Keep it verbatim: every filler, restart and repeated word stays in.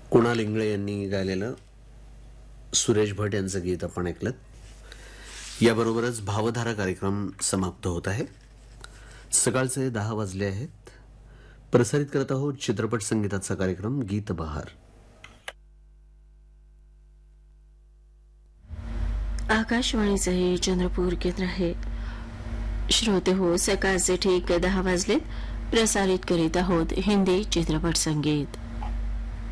कुणाल इंगळे यांनी गायलेलं सुरेश भट यांचं गीत आपण ऐकलं. याबरोबरच भावधारा कार्यक्रम समाप्त होत आहे. सकाळचे दहा वाजले आहेत. प्रसारित करत आहोत चित्रपट संगीताचा कार्यक्रम गीत बहार. आकाशवाणीचं हे चंद्रपूर केंद्र आहे. श्रोते हो, सकाळचे ठीक दहा वाजलेत. प्रसारित करीत आहोत हिंदी चित्रपट संगीत.